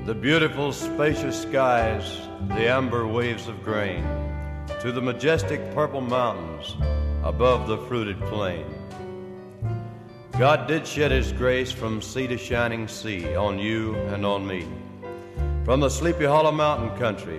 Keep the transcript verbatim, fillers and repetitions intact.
the beautiful spacious skies, the amber waves of grain, to the majestic purple mountains above the fruited plain. God did shed his grace from sea to shining sea on you and on me. From the Sleepy Hollow mountain country